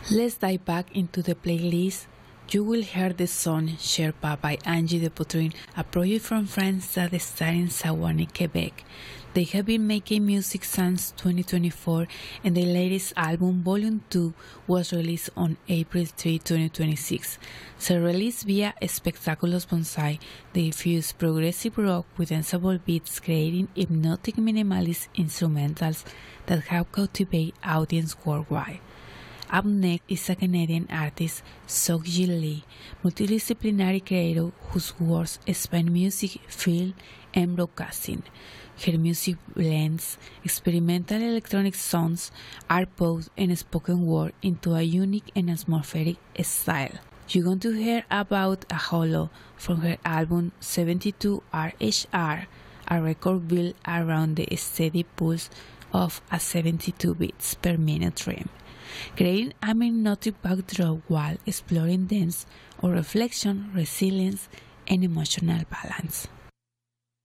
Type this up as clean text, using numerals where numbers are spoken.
Let's dive back into the playlist. You will hear the song Sherpa by Angie de Poutrin, a project from France that started in Saguenay, Quebec. They have been making music since 2024, and their latest album, Volume 2, was released on April 3, 2026. So released via Spectaculous Bonsai, they fuse progressive rock with danceable beats, creating hypnotic minimalist instrumentals that have captivated audiences worldwide. Up next is a Canadian artist, Seokji Lee, multidisciplinary creator whose works span music, film, and broadcasting. Her music blends experimental electronic sounds, art pop, and spoken word into a unique and atmospheric style. You're going to hear about a holo from her album 72 RHR, a record built around the steady pulse of a 72 beats per minute rhythm, creating a hypnotic backdrop while exploring dance or reflection, resilience, and emotional balance.